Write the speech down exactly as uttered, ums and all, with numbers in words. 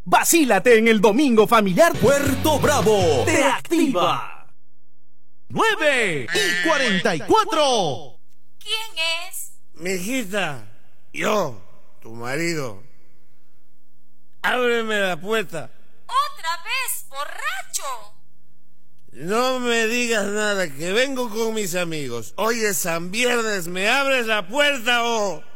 Vacílate en el domingo familiar. Puerto Bravo te activa. nueve y cuarenta y cuatro. ¿Quién es? Mijita, yo, tu marido. Ábreme la puerta. ¿Otra vez, borracho? No me digas nada, que vengo con mis amigos. Hoy es San Viernes, ¿me abres la puerta o...?